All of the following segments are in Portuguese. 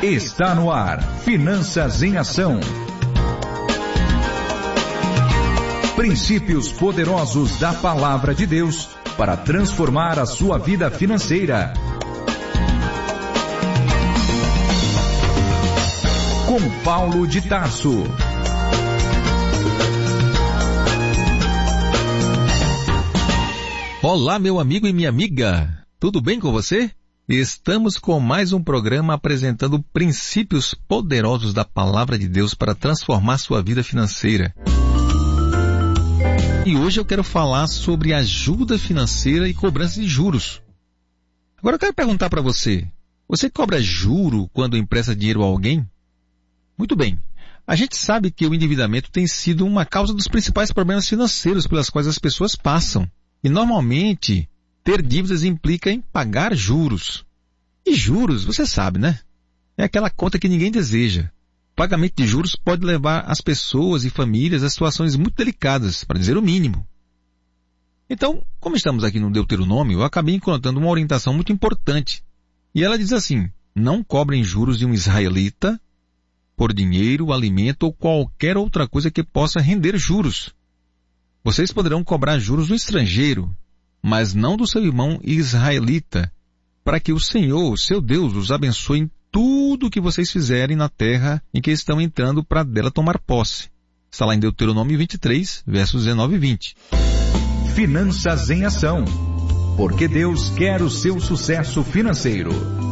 Está no ar, Finanças em Ação. Princípios poderosos da Palavra de Deus para transformar a sua vida financeira. Com Paulo de Tarso. Olá, meu amigo e minha amiga. Tudo bem com você? Estamos com mais um programa apresentando princípios poderosos da Palavra de Deus para transformar sua vida financeira. E hoje eu quero falar sobre ajuda financeira e cobrança de juros. Agora eu quero perguntar para você, você cobra juro quando empresta dinheiro a alguém? Muito bem, a gente sabe que o endividamento tem sido uma causa dos principais problemas financeiros pelas quais as pessoas passam. E normalmente, ter dívidas implica em pagar juros. E juros, você sabe, né? É aquela conta que ninguém deseja. O pagamento de juros pode levar as pessoas e famílias a situações muito delicadas, para dizer o mínimo. Então, como estamos aqui no Deuteronômio, eu acabei encontrando uma orientação muito importante. E ela diz assim: não cobrem juros de um israelita por dinheiro, alimento ou qualquer outra coisa que possa render juros. Vocês poderão cobrar juros do estrangeiro, mas não do seu irmão israelita, para que o Senhor, seu Deus, os abençoe em tudo o que vocês fizerem na terra em que estão entrando para dela tomar posse. Está lá em Deuteronômio 23, versos 19 e 20. Finanças em Ação. Porque Deus quer o seu sucesso financeiro.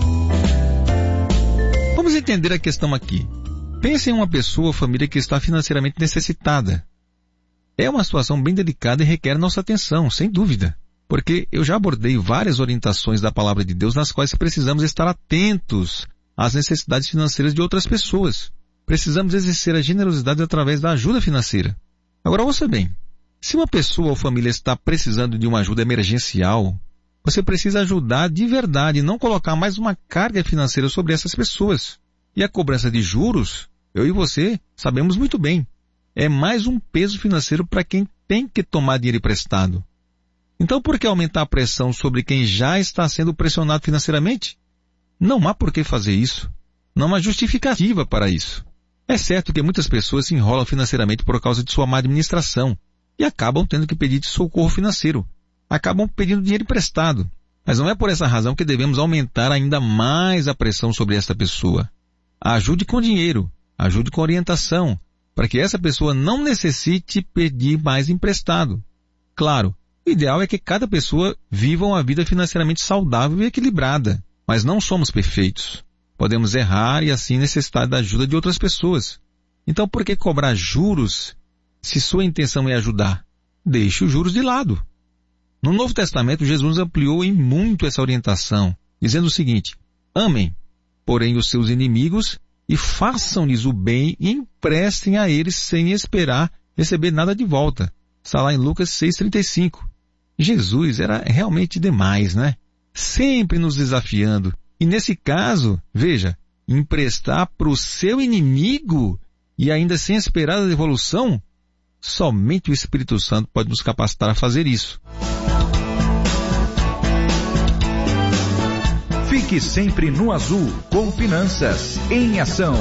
Vamos entender a questão aqui. Pense em uma pessoa ou família que está financeiramente necessitada. É uma situação bem delicada e requer nossa atenção, sem dúvida. Porque eu já abordei várias orientações da Palavra de Deus nas quais precisamos estar atentos às necessidades financeiras de outras pessoas. Precisamos exercer a generosidade através da ajuda financeira. Agora, ouça bem. Se uma pessoa ou família está precisando de uma ajuda emergencial, você precisa ajudar de verdade e não colocar mais uma carga financeira sobre essas pessoas. E a cobrança de juros, eu e você sabemos muito bem, é mais um peso financeiro para quem tem que tomar dinheiro emprestado. Então, por que aumentar a pressão sobre quem já está sendo pressionado financeiramente? Não há por que fazer isso. Não há justificativa para isso. É certo que muitas pessoas se enrolam financeiramente por causa de sua má administração e acabam tendo que pedir socorro financeiro. Acabam pedindo dinheiro emprestado. Mas não é por essa razão que devemos aumentar ainda mais a pressão sobre essa pessoa. Ajude com dinheiro, ajude com orientação, para que essa pessoa não necessite pedir mais emprestado. Claro, o ideal é que cada pessoa viva uma vida financeiramente saudável e equilibrada, mas não somos perfeitos. Podemos errar e assim necessitar da ajuda de outras pessoas. Então, por que cobrar juros se sua intenção é ajudar? Deixe os juros de lado. No Novo Testamento, Jesus ampliou em muito essa orientação, dizendo o seguinte: amem, porém, os seus inimigos e façam-lhes o bem e emprestem a eles sem esperar receber nada de volta. Está lá em Lucas 6,35. Jesus era realmente demais, né? Sempre nos desafiando. E nesse caso, veja, emprestar para o seu inimigo e ainda sem esperar a devolução, somente o Espírito Santo pode nos capacitar a fazer isso. Fique sempre no azul com Finanças em Ação.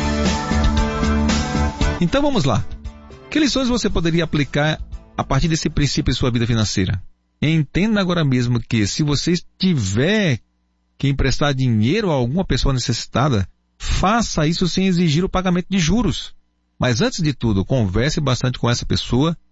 Então vamos lá. Que lições você poderia aplicar a partir desse princípio em sua vida financeira? Entenda agora mesmo que se você tiver que emprestar dinheiro a alguma pessoa necessitada, faça isso sem exigir o pagamento de juros. Mas antes de tudo, converse bastante com essa pessoa